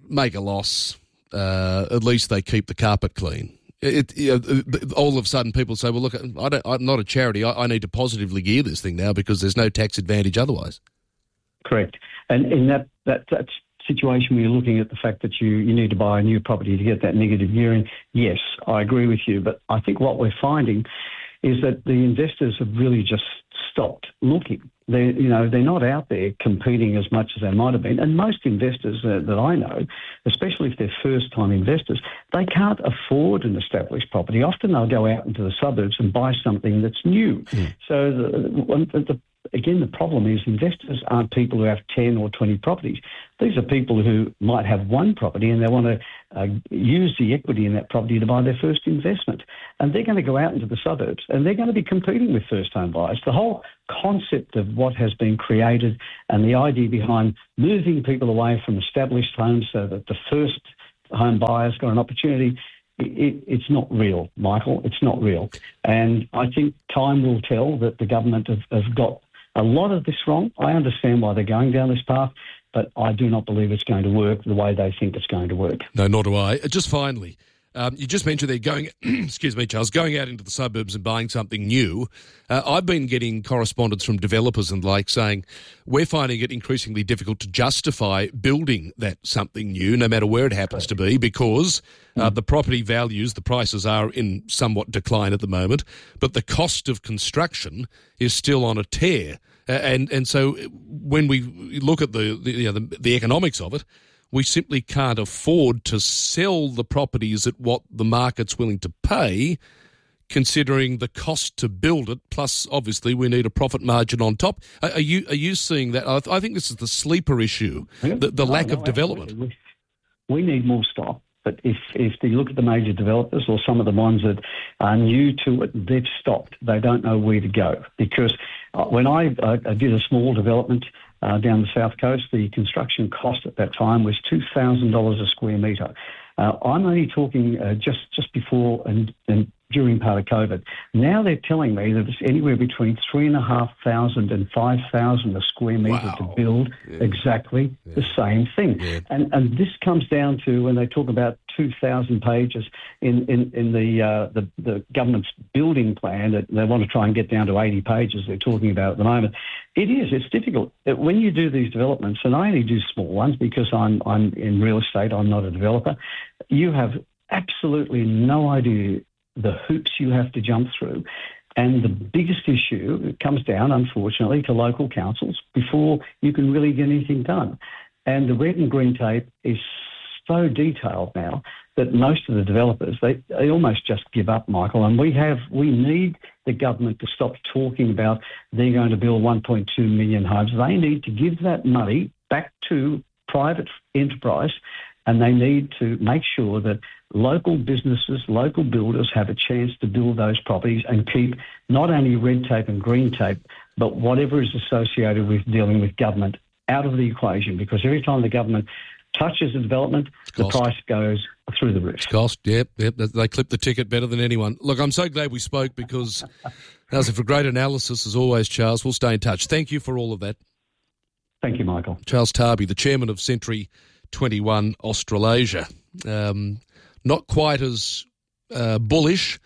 make a loss, uh, at least they keep the carpet clean. It, you know, all of a sudden people say, well, look, I don't, I'm not a charity. I, I need to positively gear this thing now because there's no tax advantage otherwise. Correct. And in that, that, that situation where you're looking at the fact that you, you need to buy a new property to get that negative gearing, yes, I agree with you. But I think what we're finding is that the investors have really just stopped looking. They, you know, they're not out there competing as much as they might have been. And most investors uh, that I know, especially if they're first-time investors, they can't afford an established property. Often they'll go out into the suburbs and buy something that's new. Mm. So, the, the, again, the problem is investors aren't people who have ten or twenty properties. These are people who might have one property and they want to uh, use the equity in that property to buy their first investment. And they're going to go out into the suburbs and they're going to be competing with first-home buyers. The whole concept of what has been created and the idea behind moving people away from established homes so that the first home buyers got an opportunity, it, it's not real, Michael. It's not real. And I think time will tell that the government have, have got a lot of this wrong. I understand why they're going down this path, but I do not believe it's going to work the way they think it's going to work. No, nor do I. Just finally, um, you just mentioned they're going, excuse me, Charles, going out into the suburbs and buying something new. Uh, I've been getting correspondence from developers and like saying we're finding it increasingly difficult to justify building that something new, no matter where it happens to be, because uh, the property values, the prices are in somewhat decline at the moment, but the cost of construction is still on a tear. Uh, and and so when we look at the the, you know, the the economics of it, we simply can't afford to sell the properties at what the market's willing to pay, considering the cost to build it. Plus, obviously, we need a profit margin on top. Are, are you are you seeing that? I, th- I think this is the sleeper issue, the, the no, lack no, of development. We, we need more stock. But if, if you look at the major developers or some of the ones that are new to it, they've stopped. They don't know where to go. Because uh, when I, uh, I did a small development uh, down the south coast, the construction cost at that time was two thousand dollars a square metre. Uh, I'm only talking uh, just, just before and, and during part of COVID. Now they're telling me that it's anywhere between three thousand five hundred and five thousand a square metre wow. to build yeah. exactly yeah. the same thing. Yeah. And and this comes down to when they talk about two thousand pages in, in, in the, uh, the the government's building plan that they want to try and get down to eighty pages they're talking about at the moment. It is, it's difficult. When you do these developments, and I only do small ones because I'm I'm in real estate, I'm not a developer, you have absolutely no idea the hoops you have to jump through. And the biggest issue comes down, unfortunately, to local councils before you can really get anything done. And the red and green tape is so detailed now that most of the developers, they, they almost just give up, Michael. And we have, we need the government to stop talking about they're going to build one point two million homes. They need to give that money back to private enterprise, and they need to make sure that local businesses, local builders have a chance to build those properties and keep not only red tape and green tape, but whatever is associated with dealing with government out of the equation. Because every time the government touches a development, the price goes through the roof. It's cost, yep, yep. They clip the ticket better than anyone. Look, I'm so glad we spoke because that was a great analysis as always, Charles. We'll stay in touch. Thank you for all of that. Thank you, Michael. Charles Tarby, the chairman of Century twenty-one Australasia. Um, not quite as uh, bullish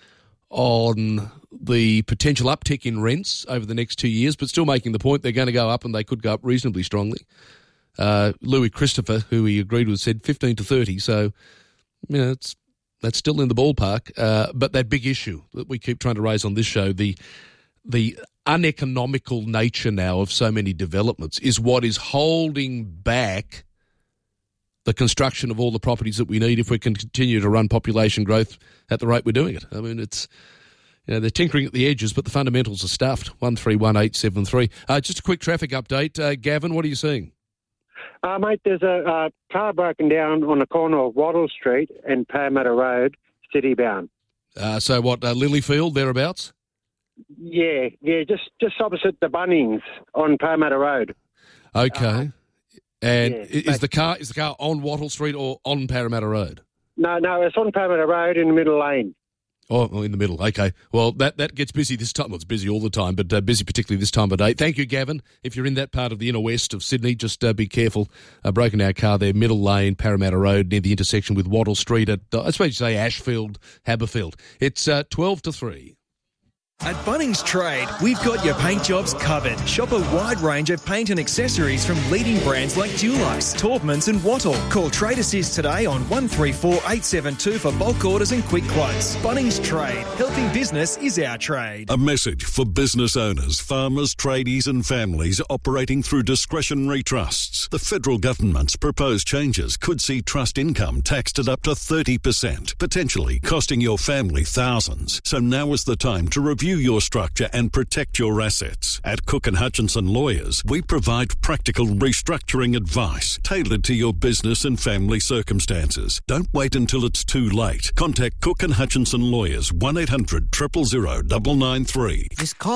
on the potential uptick in rents over the next two years, but still making the point they're going to go up and they could go up reasonably strongly. Uh, Louis Christopher, who he agreed with, said fifteen to thirty, so you know, it's, that's still in the ballpark. Uh, but that big issue that we keep trying to raise on this show, the the uneconomical nature now of so many developments, is what is holding back the construction of all the properties that we need if we can continue to run population growth at the rate we're doing it. I mean, it's, you know, they're tinkering at the edges, but the fundamentals are stuffed. one three one eight seven three. Uh, just a quick traffic update. Uh, Gavin, what are you seeing? Uh, mate, there's a uh, car broken down on the corner of Wattle Street and Parramatta Road, city-bound. Uh, so what, uh, Lilyfield, thereabouts? Yeah, yeah, just, just opposite the Bunnings on Parramatta Road. Okay. Uh, and yeah, is the car is the car on Wattle Street or on Parramatta Road? No, no, it's on Parramatta Road in the middle lane. Oh, oh, in the middle. Okay. Well, that, that gets busy this time. Well, it's busy all the time, but uh, busy particularly this time of day. Thank you, Gavin. If you're in that part of the inner west of Sydney, just uh, be careful. Uh, broken our car there, middle lane, Parramatta Road, near the intersection with Wattle Street at, uh, I suppose you say Ashfield, Haberfield. It's uh, twelve to three. At Bunnings Trade, we've got your paint jobs covered. Shop a wide range of paint and accessories from leading brands like Dulux, Taubmans and Wattle. Call Trade Assist today on one three four eight seven two for bulk orders and quick quotes. Bunnings Trade. Helping business is our trade. A message for business owners, farmers, tradies and families operating through discretionary trusts. The federal government's proposed changes could see trust income taxed at up to thirty percent, potentially costing your family thousands. So now is the time to review your structure and protect your assets. At Cook and Hutchinson Lawyers, we provide practical restructuring advice tailored to your business and family circumstances. Don't wait until it's too late. Contact Cook and Hutchinson Lawyers, one eight hundred, zero zero zero, nine nine three. This call